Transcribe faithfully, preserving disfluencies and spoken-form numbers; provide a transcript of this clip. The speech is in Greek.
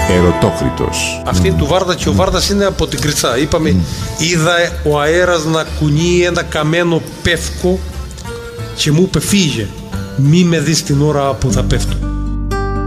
Ερωτόκριτος. Αυτή είναι του Βάρδα και ο Βάρδας είναι από την Κριτσά. Είπαμε, mm. είδα ο αέρας να κουνεί ένα καμένο πεύκο και μου είπε φύγε, μη με δεις την ώρα που θα πέφτω.